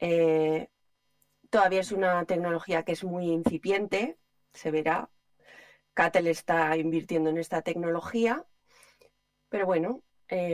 Todavía es una tecnología que es muy incipiente, se verá. CATL está invirtiendo en esta tecnología, pero bueno,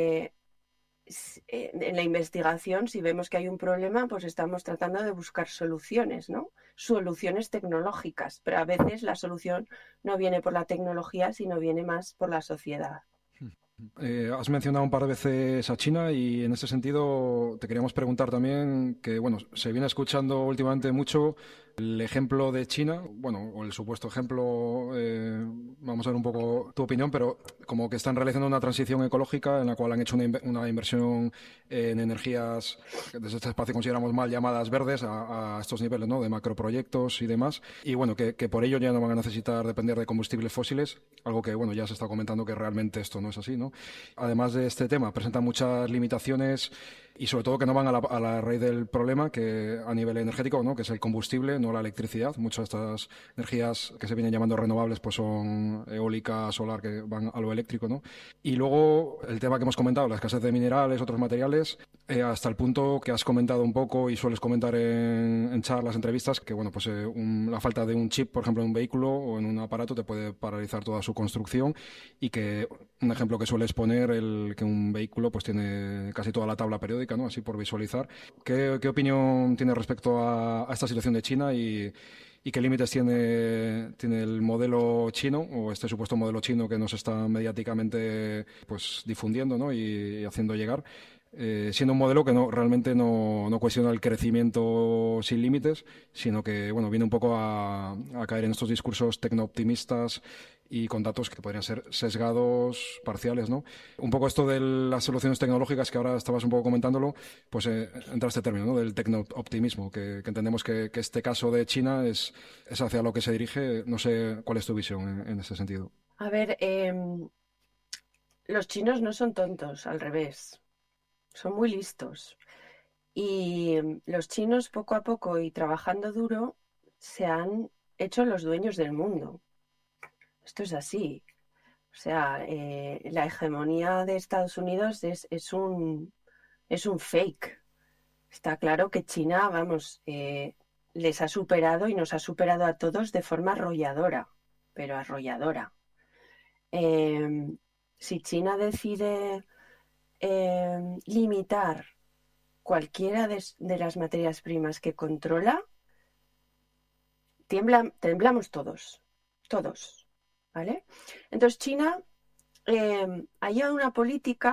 en la investigación, si vemos que hay un problema, pues estamos tratando de buscar soluciones, ¿no? Soluciones tecnológicas, pero a veces la solución no viene por la tecnología, sino viene más por la sociedad. Has mencionado un par de veces a China y en ese sentido te queríamos preguntar también que, bueno, se viene escuchando últimamente mucho el ejemplo de China, bueno, o el supuesto ejemplo, vamos a ver un poco tu opinión, pero como que están realizando una transición ecológica en la cual han hecho una inversión en energías que desde este espacio consideramos mal llamadas verdes a estos niveles, ¿no? De macroproyectos y demás. Y bueno, que por ello ya no van a necesitar depender de combustibles fósiles, algo que, bueno, ya se está comentando que realmente esto no es así, ¿no? Además de este tema, presentan muchas limitaciones y sobre todo que no van a la raíz del problema, que a nivel energético, ¿no? Que es el combustible, no la electricidad. Muchas de estas energías que se vienen llamando renovables pues son eólica, solar, que van a lo eléctrico, ¿no? Y luego el tema que hemos comentado, la escasez de minerales, otros materiales, hasta el punto que has comentado un poco y sueles comentar en charlas, entrevistas, que bueno, pues la falta de un chip, por ejemplo, en un vehículo o en un aparato te puede paralizar toda su construcción y que un ejemplo que sueles poner, el que un vehículo pues tiene casi toda la tabla periódica, ¿no? Así por visualizar. ¿Qué opinión tienes respecto a esta situación de China y qué límites tiene el modelo chino o este supuesto modelo chino que nos está mediáticamente pues difundiendo, ¿no? y haciendo llegar? Siendo un modelo que realmente no cuestiona el crecimiento sin límites, sino que bueno, viene un poco a caer en estos discursos tecno-optimistas y con datos que podrían ser sesgados, parciales, ¿no? Un poco esto de las soluciones tecnológicas que ahora estabas un poco comentándolo, pues entra este término, ¿no? Del tecno-optimismo, que entendemos que este caso de China es hacia lo que se dirige. No sé cuál es tu visión en ese sentido. A ver, los chinos no son tontos, al revés, son muy listos. Y los chinos poco a poco y trabajando duro se han hecho los dueños del mundo. Esto es así. O sea, la hegemonía de Estados Unidos es un fake. Está claro que China, vamos, les ha superado y nos ha superado a todos de forma arrolladora, pero arrolladora. Eh, si China decide limitar cualquiera de las materias primas que controla, temblamos todos, todos, ¿vale? Entonces China ha llevado una política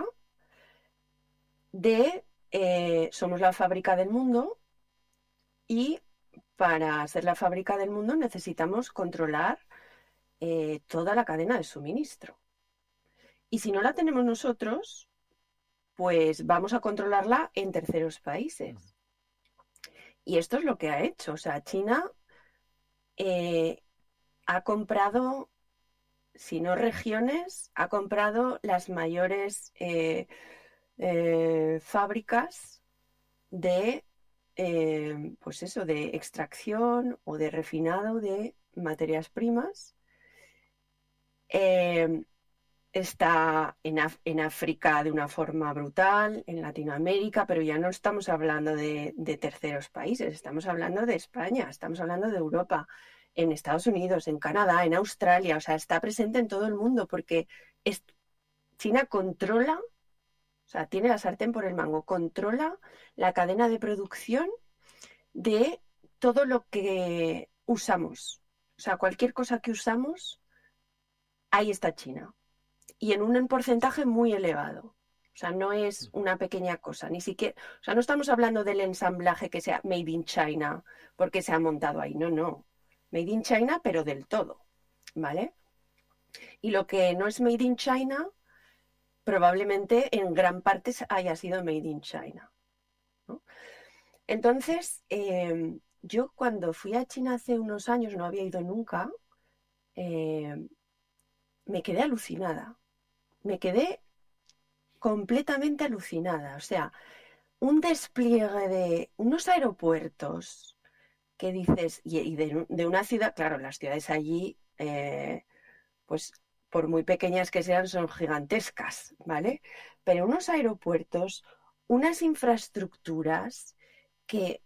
de somos la fábrica del mundo y para ser la fábrica del mundo necesitamos controlar toda la cadena de suministro. Y si no la tenemos nosotros, pues vamos a controlarla en terceros países. Y esto es lo que ha hecho. O sea, China ha comprado, si no regiones, ha comprado las mayores fábricas de, pues eso, de extracción o de refinado de materias primas. Está en África de una forma brutal, en Latinoamérica, pero ya no estamos hablando de terceros países, estamos hablando de España, estamos hablando de Europa, en Estados Unidos, en Canadá, en Australia, o sea, está presente en todo el mundo porque China controla, o sea, tiene la sartén por el mango, controla la cadena de producción de todo lo que usamos. O sea, cualquier cosa que usamos, ahí está China. Y en un porcentaje muy elevado. O sea, no es una pequeña cosa, ni siquiera, o sea, no estamos hablando del ensamblaje que sea made in China porque se ha montado ahí, no, no. Made in China, pero del todo, ¿vale? Y lo que no es made in China, probablemente en gran parte haya sido made in China, ¿no? Entonces, yo cuando fui a China hace unos años, no había ido nunca, me quedé alucinada. Me quedé completamente alucinada. O sea, un despliegue de unos aeropuertos que dices, y de una ciudad, claro, las ciudades allí, pues por muy pequeñas que sean, son gigantescas, ¿vale? Pero unos aeropuertos, unas infraestructuras que